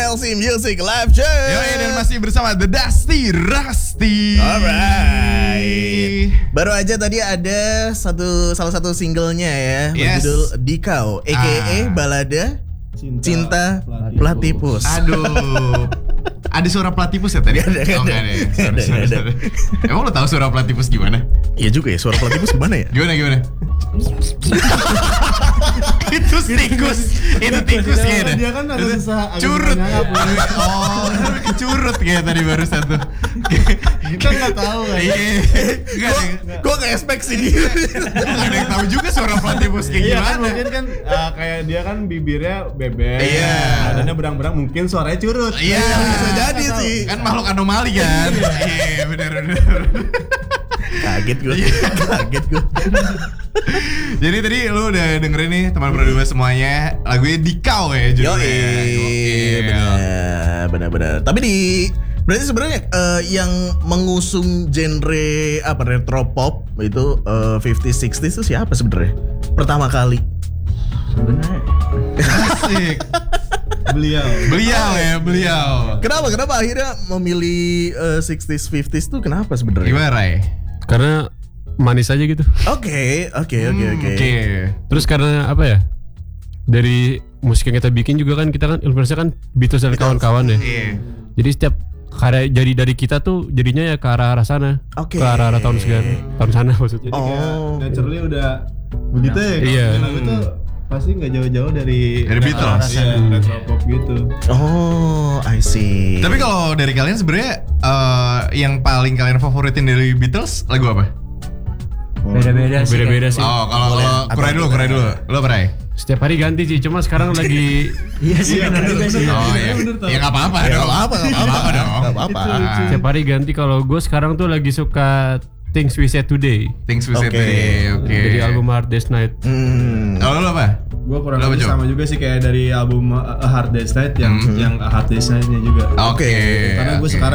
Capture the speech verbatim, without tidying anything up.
L C Music Live Show. Yoi, dan masih bersama The Dusty Rusty. Alright. Baru aja tadi ada satu salah satu singlenya ya, Yes. berjudul Dikau, aka Ah. balada Cinta, Cinta Platypus. Aduh. Ada suara platypus ya tadi? Gak ada, gak oh, ada. gak ada. ya? Sorry, Gak ada, sorry, gak ada. sorry. Emang lo tahu suara platypus gimana? Iya juga ya, suara platypus gimana ya? Gimana gimana? Itu tikus, itu tikus kayaknya. Dia kan ada susah agak curut. nyangap. Oh, tapi kecurut kayak tadi baru satu. Kita nggak tahu kan. Iya. Enggak ada. Gue gak expect sih dia. Nggak ada yang tahu juga suara platypus kayak Iya kan gimana. mungkin kan uh, kayak dia kan bibirnya bebek, Iya. badannya berang-berang, mungkin suaranya curut. Iya, Bisa jadi Nggak tahu. sih. kan makhluk anomali kan. Iya, benar benar. Kaget gue, kaget gue. Jadi tadi lu udah dengerin nih teman berdua semuanya lagunya Dikau ya judulnya. Yoi, Gokil. benar, benar, benar. Tapi di berarti sebenarnya eh, yang mengusung genre apa retro pop itu eh, fifties sixties itu siapa sebenarnya? Pertama kali. Sebenarnya Asik. beliau. Beliau ya, beliau. Kenapa? Kenapa akhirnya memilih eh, sixties fifties tuh kenapa sebenarnya? Gimana Ray? Karena manis aja gitu. Oke, oke, oke, Hmm, oke. Terus karena apa ya? Dari musik yang kita bikin juga kan kita kan influence kan Beatles dan kawan-kawan ya. Iya. Jadi setiap karya jadi dari kita tuh jadinya ya ke arah arah sana. Oke. Ke arah arah tahun sekian, tahun sana maksudnya. Jadi kayak Oh. naturally udah begitu ya. Iya. Kalau lagu tuh pasti nggak jauh-jauh dari Dari Beatles. Iya, retro pop gitu. Oh, I see. Tapi kalau dari kalian sebenarnya eh, yang paling kalian favoritin dari Beatles lagu apa? Beda-beda sih. Beda-beda sih. Oh, kalau Boleh. kalau Kurai dulu, Kurai dulu. Lo Kurai. Setiap hari ganti sih, cuma sekarang lagi Iya sih benar juga sih. Oh iya. Ya enggak apa-apa Ya, dong. nggak apa-apa, nggak Nggak apa-apa dong. Nggak apa-apa. setiap hari ganti. Kalau gue sekarang tuh lagi suka Things We Said Today Things We Said Oke. Today. Oke. dari album Hard Day's Night. Hmm. Kalau lo apa? Gue kurang Lo apa, lebih Jo? sama juga sih kayak dari album uh, A Hard Day's Night yang Mhm. yang A Hard Day's Night-nya juga. Oke. Karena gue oke. sekarang